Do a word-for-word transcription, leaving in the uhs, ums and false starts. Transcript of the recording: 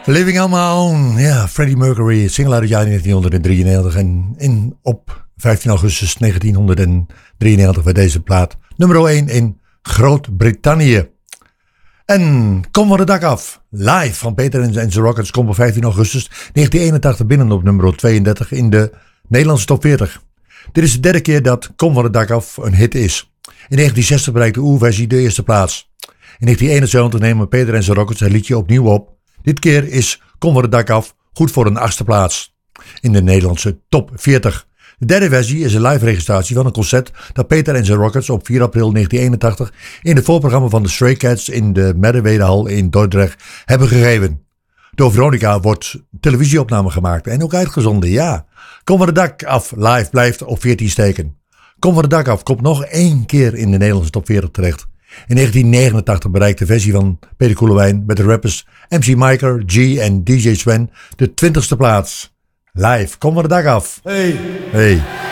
Living on my own. Ja, Freddie Mercury, single uit het jaar negentien drieënnegentig. En in, op vijftien augustus negentien drieënnegentig werd deze plaat nummer één in Groot-Brittannië. En Kom van het dak af. Live van Peter en zijn Rockets komt op vijftien augustus negentien eenentachtig binnen op nummer tweeëndertig in de Nederlandse top veertig. Dit is de derde keer dat Kom van het dak af een hit is. In negentien zestig bereikte de oerversie de eerste plaats. In negentien eenenzeventig nemen Peter en zijn Rockets het liedje opnieuw op. Dit keer is Kom van het dak af goed voor een achtste plaats in de Nederlandse top veertig. De derde versie is een live registratie van een concert dat Peter en zijn Rockets op vier april negentien eenentachtig in het voorprogramma van de Stray Cats in de Merwedehal in Dordrecht hebben gegeven. Door Veronica wordt televisieopname gemaakt en ook uitgezonden, ja. Kom van het dak af live blijft op veertien steken. Kom van het dak af komt nog één keer in de Nederlandse top veertig terecht. In negentien negenentachtig bereikt de versie van Peter Koelewijn met de rappers M C Miker, G en D J Sven de twintigste plaats. Live, Kom van het dak af. Hey. Hey.